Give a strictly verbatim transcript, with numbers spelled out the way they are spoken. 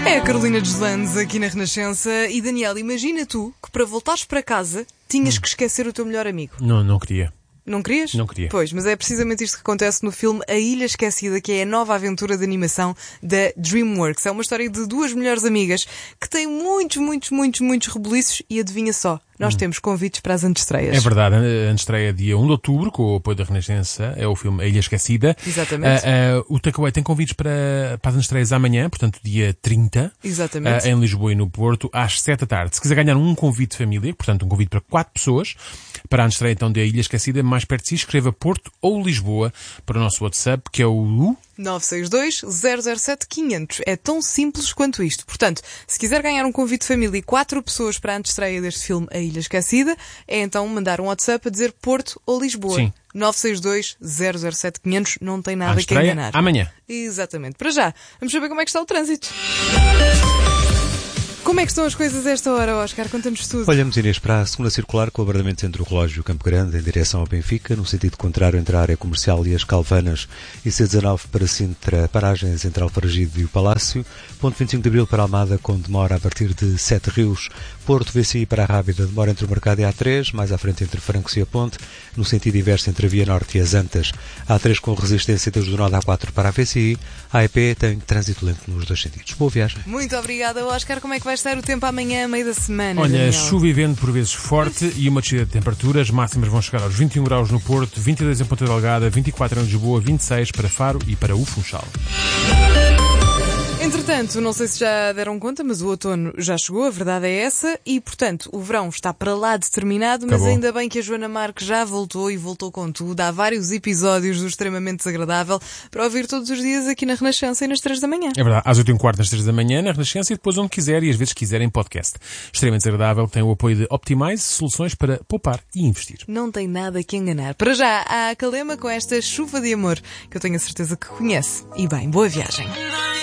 É a Carolina Deslandes aqui na Renascença. E Daniel, imagina tu que para voltares para casa tinhas que esquecer o teu melhor amigo. Não, não queria. Não querias? Não queria. Pois, mas é precisamente isto que acontece no filme A Ilha Esquecida, que é a nova aventura de animação da DreamWorks. É uma história de duas melhores amigas que têm muitos, muitos, muitos, muitos rebuliços e adivinha só, nós hum. temos convites para as antestreias. É verdade, a antestreia dia um de outubro, com o apoio da Renascença, é o filme A Ilha Esquecida. Exatamente. Uh, uh, o Takeaway tem convites para, para as antestreias amanhã, portanto dia trinta. Exatamente. Uh, em Lisboa e no Porto, às sete da tarde. Se quiser ganhar um convite de família, portanto um convite para quatro pessoas, para a antestreia então da Ilha Esquecida, mais perto de si, escreva Porto ou Lisboa para o nosso WhatsApp, que é o nove seis dois, zero zero sete, quinhentos. É tão simples quanto isto. Portanto, se quiser ganhar um convite de família e quatro pessoas para a antestreia deste filme A Ilha Esquecida, é então mandar um WhatsApp a dizer Porto ou Lisboa. Sim. nove seis dois, zero zero sete, quinhentos. Não tem nada que enganar. Amanhã. Exatamente. Para já, vamos saber como é que está o trânsito. Como é que estão as coisas a esta hora, Oscar? Conta-nos tudo. Olhamos, Inês, para a segunda circular com o abrandamento entre o Relógio e o Campo Grande, em direção ao Benfica, no sentido contrário entre a área comercial e as Calvanas, e C dezanove para Sintra, paragens entre Alfragido e o Palácio, ponto vinte e cinco de Abril para Almada, com demora a partir de Sete Rios, Porto, V C I para a Rábida, demora entre o Mercado e a A três, mais à frente entre Francos e a Ponte, no sentido inverso entre a Via Norte e as Antas, A três com resistência desde o nó da A quatro para a V C I, a E P tem trânsito lento nos dois sentidos. Boa viagem. Muito obrigada, Oscar. Como é que vai estar o tempo amanhã, meio da semana? Olha, Daniel? chuva e vento por vezes forte e uma descida de temperaturas. Máximas vão chegar aos vinte e um graus no Porto, vinte e dois em Ponta Delgada, vinte e quatro em Lisboa, vinte e seis para Faro e para o Funchal. Entretanto, não sei se já deram conta, mas o outono já chegou, a verdade é essa, e portanto o verão está para lá determinado, mas Acabou. Ainda bem que a Joana Marques já voltou e voltou com tudo. Há vários episódios do Extremamente Desagradável para ouvir todos os dias aqui na Renascença e nas três da manhã. É verdade, às oito e um quarto nas três da manhã, na Renascença, e depois onde quiser e às vezes quiser em podcast. Extremamente Desagradável tem o apoio de Optimize, soluções para poupar e investir. Não tem nada que enganar. Para já, há a Calema com esta chuva de amor, que eu tenho a certeza que conhece. E bem, boa viagem.